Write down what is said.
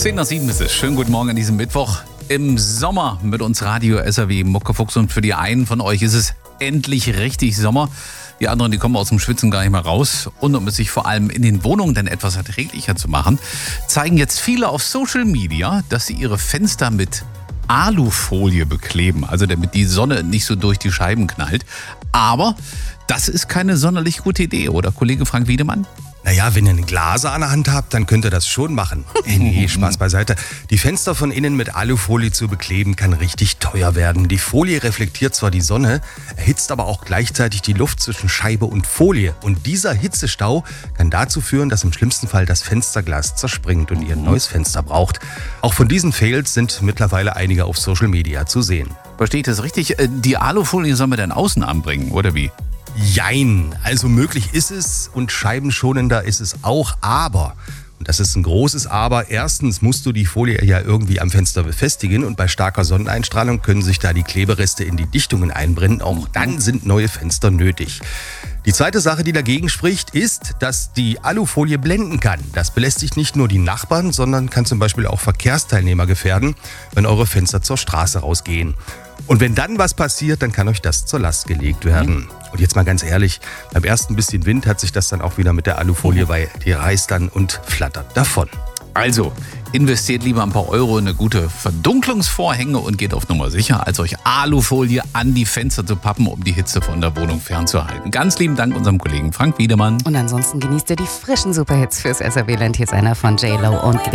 6:10 ist es. Schönen guten Morgen an diesem Mittwoch. Im Sommer mit uns Radio SAW Muckefuchs, und für die einen von euch ist es endlich richtig Sommer. Die anderen, die kommen aus dem Schwitzen gar nicht mehr raus. Und um es sich vor allem in den Wohnungen dann etwas erträglicher zu machen, zeigen jetzt viele auf Social Media, dass sie ihre Fenster mit Alufolie bekleben, also damit die Sonne nicht so durch die Scheiben knallt. Aber das ist keine sonderlich gute Idee, oder Kollege Frank Wiedemann? Naja, wenn ihr ein Glas an der Hand habt, dann könnt ihr das schon machen. Nee, Spaß beiseite. Die Fenster von innen mit Alufolie zu bekleben, kann richtig teuer werden. Die Folie reflektiert zwar die Sonne, erhitzt aber auch gleichzeitig die Luft zwischen Scheibe und Folie. Und dieser Hitzestau kann dazu führen, dass im schlimmsten Fall das Fensterglas zerspringt und ihr ein neues Fenster braucht. Auch von diesen Fails sind mittlerweile einige auf Social Media zu sehen. Verstehe ich das richtig? Die Alufolie soll man dann außen anbringen, oder wie? Jein, also möglich ist es und scheibenschonender ist es auch, aber, und das ist ein großes Aber, erstens musst du die Folie ja irgendwie am Fenster befestigen und bei starker Sonneneinstrahlung können sich da die Klebereste in die Dichtungen einbrennen, auch dann sind neue Fenster nötig. Die zweite Sache, die dagegen spricht, ist, dass die Alufolie blenden kann. Das belästigt nicht nur die Nachbarn, sondern kann zum Beispiel auch Verkehrsteilnehmer gefährden, wenn eure Fenster zur Straße rausgehen. Und wenn dann was passiert, dann kann euch das zur Last gelegt werden. Und jetzt mal ganz ehrlich, beim ersten bisschen Wind hat sich das dann auch wieder mit der Alufolie, weil die reißt dann und flattert davon. Also, investiert lieber ein paar Euro in eine gute Verdunklungsvorhänge und geht auf Nummer sicher, als euch Alufolie an die Fenster zu pappen, um die Hitze von der Wohnung fernzuhalten. Ganz lieben Dank unserem Kollegen Frank Wiedemann. Und ansonsten genießt ihr die frischen Superhits fürs SAW-Land. Hier ist einer von J.Lo und